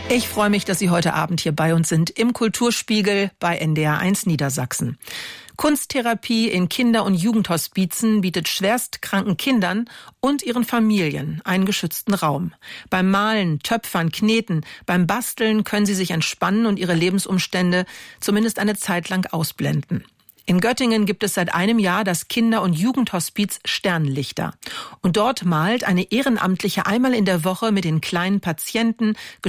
Ich freue mich, dass Sie heute Abend hier bei uns sind im Kulturspiegel bei NDR1 Niedersachsen. Kunsttherapie in Kinder- und Jugendhospizen bietet schwerstkranken Kindern und ihren Familien einen geschützten Raum. Beim Malen, Töpfern, Kneten, beim Basteln können sie sich entspannen und ihre Lebensumstände zumindest eine Zeit lang ausblenden. In Göttingen gibt es seit einem Jahr das Kinder- und Jugendhospiz Sternlichter. Und dort malt eine Ehrenamtliche einmal in der Woche mit den kleinen Patienten